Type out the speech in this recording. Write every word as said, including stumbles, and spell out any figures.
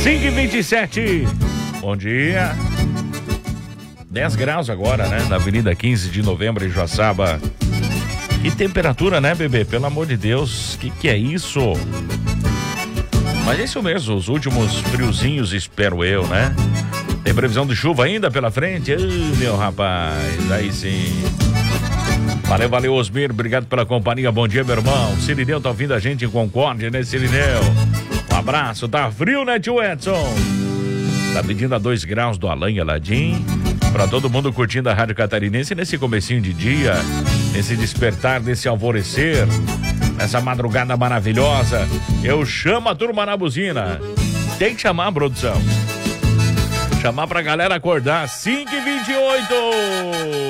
cinco e vinte e sete. Bom dia. dez graus agora, né? Na Avenida quinze de Novembro, em Joaçaba. Que temperatura, né, bebê? Pelo amor de Deus, que que é isso? Mas é isso mesmo, os últimos friozinhos, espero eu, né? Tem previsão de chuva ainda pela frente? Ai, meu rapaz, aí sim. Valeu, valeu, Osmir, obrigado pela companhia, bom dia, meu irmão. Cirineu tá ouvindo a gente em Concórdia, né, Cirineu? Um abraço, tá frio, né, tio Edson? Tá pedindo a dois graus do Alain Aladim, pra todo mundo curtindo a Rádio Catarinense nesse comecinho de dia, nesse despertar, nesse alvorecer, nessa madrugada maravilhosa. Eu chamo a turma na buzina. Tem que chamar, produção. Chamar pra galera acordar, cinco e vinte e oito.